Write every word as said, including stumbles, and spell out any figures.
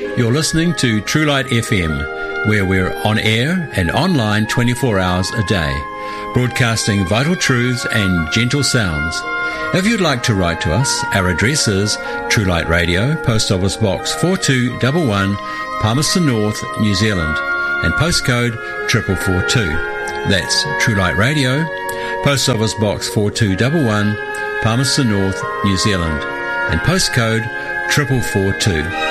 You're listening to True Light F M, where we're on air and online twenty-four hours a day, broadcasting vital truths and gentle sounds. If you'd like to write to us, our address is True Light Radio, Post Office Box four two one one, Palmerston North, New Zealand, and postcode four four four two. That's True Light Radio, Post Office Box four two one one, Palmerston North, New Zealand, and postcode four four four two.